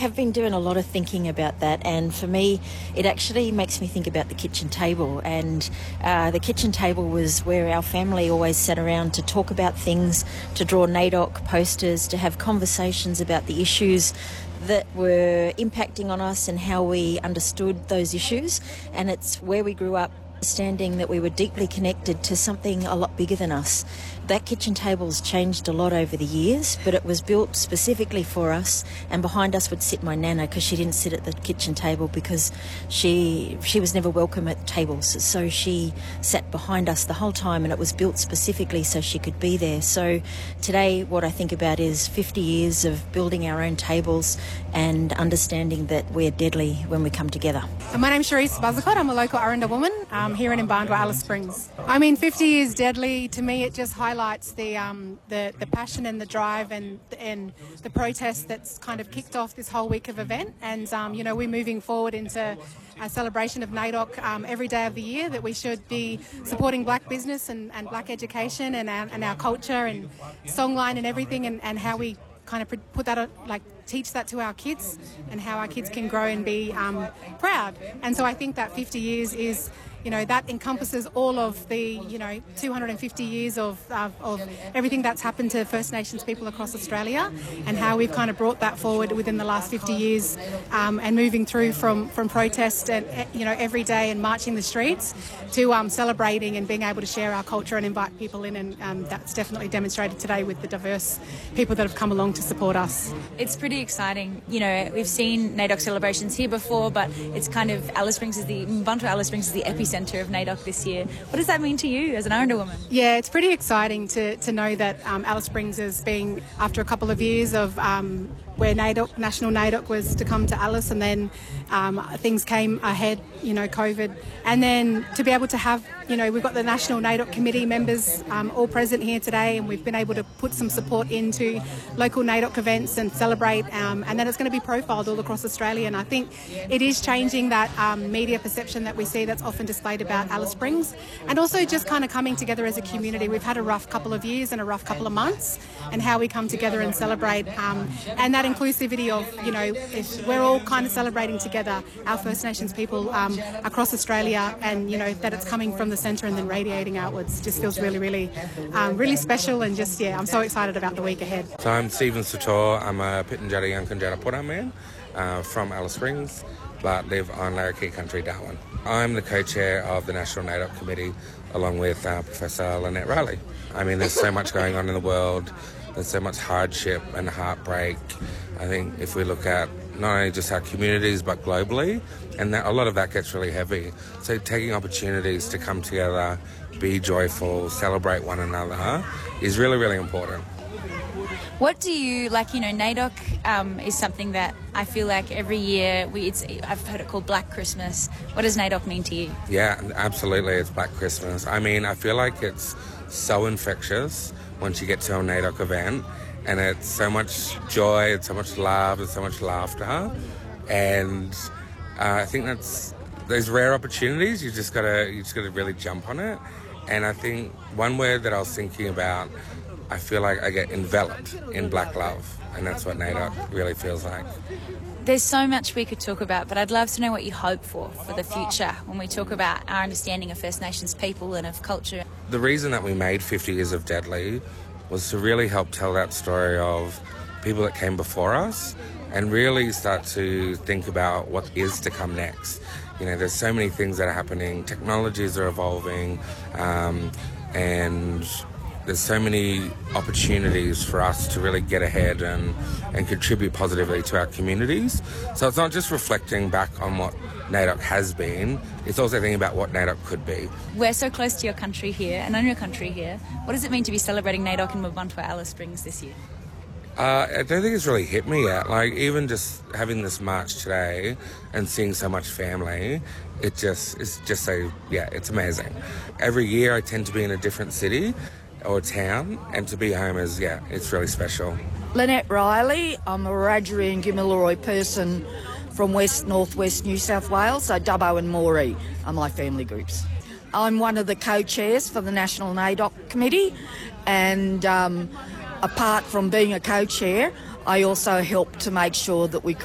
have been doing a lot of thinking about that, and for me it actually makes me think about the kitchen table. And the kitchen table was where our family always sat around to talk about things, to draw NAIDOC posters, to have conversations about the issues that were impacting on us and how we understood those issues. And it's where we grew up, understanding that we were deeply connected to something a lot bigger than us. That kitchen table's changed a lot over the years, but it was built specifically for us, and behind us would sit my nana, because she didn't sit at the kitchen table because she was never welcome at tables. So she sat behind us the whole time, and it was built specifically so she could be there. So today what I think about is 50 years of building our own tables and understanding that we're deadly when we come together. My name's Charisse Buzzicott. I'm a local Aranda woman here in Mbandwa, Alice Springs. I mean, 50 years deadly, to me it just highlights the passion and the drive and the protest that's kind of kicked off this whole week of event. And, we're moving forward into a celebration of NAIDOC every day of the year, that we should be supporting black business and black education and our culture and songline and everything, and how we kind of put that, teach that to our kids, and how our kids can grow and be proud. And so I think that 50 years is, that encompasses all of the, 250 years of everything that's happened to First Nations people across Australia, and how we've kind of brought that forward within the last 50 years, and moving through from protest and, every day and marching the streets to celebrating and being able to share our culture and invite people in. And that's definitely demonstrated today with the diverse people that have come along to support us. It's pretty exciting. We've seen NAIDOC celebrations here before, but it's kind of Mbandwa Alice Springs is the epicenter of NAIDOC this year. What does that mean to you as an Aranda woman? Yeah, it's pretty exciting to know that Alice Springs is being, after a couple of years of where National NAIDOC was to come to Alice, and then things came ahead, COVID, and then to be able to have, we've got the National NAIDOC Committee members all present here today, and we've been able to put some support into local NAIDOC events and celebrate, and then it's going to be profiled all across Australia. And I think it is changing that media perception that we see that's often displayed about Alice Springs, and also just kind of coming together as a community. We've had a rough couple of years and a rough couple of months, and how we come together and celebrate, and that inclusivity of, if we're all kind of celebrating together, our First Nations people across Australia, and, that it's coming from the centre and then radiating outwards, just feels really, really, really special. And just, I'm so excited about the week ahead. So I'm Stephen Sator. I'm a Pitjantjatjara Yankunytjatjara Pora man from Alice Springs, but live on Larrakia Country, Darwin. I'm the co-chair of the National NAIDOC Committee, along with Professor Lynette Riley. I mean, there's so much going on in the world. There's so much hardship and heartbreak. I think if we look at not only just our communities but globally, and a lot of that gets really heavy. So taking opportunities to come together, be joyful, celebrate one another is really, really important. What do you like? NAIDOC is something that I feel like every year I've heard it called Black Christmas. What does NAIDOC mean to you? Yeah, absolutely, it's Black Christmas. I mean, I feel like it's so infectious once you get to a NAIDOC event, and it's so much joy, it's so much love, it's so much laughter, and I think that's those rare opportunities. You just gotta really jump on it. And I think one word that I was thinking about, I feel like I get enveloped in black love, and that's what NAIDOC really feels like. There's so much we could talk about, but I'd love to know what you hope for the future when we talk about our understanding of First Nations people and of culture. The reason that we made 50 Years of Deadly was to really help tell that story of people that came before us, and really start to think about what is to come next. There's so many things that are happening. Technologies are evolving, and there's so many opportunities for us to really get ahead and contribute positively to our communities. So it's not just reflecting back on what NAIDOC has been, it's also thinking about what NAIDOC could be. We're so close to your country here, and on your country here. What does it mean to be celebrating NAIDOC in Mbandwa Alice Springs this year? I don't think it's really hit me yet. Even just having this march today and seeing so much family, it's amazing. Every year I tend to be in a different city or town, and to be home is, it's really special. Lynette Riley, I'm a Wiradjuri and Gamilaroi person from northwest New South Wales, so Dubbo and Moree are my family groups. I'm one of the co-chairs for the National NAIDOC Committee, and apart from being a co-chair, I also help to make sure that we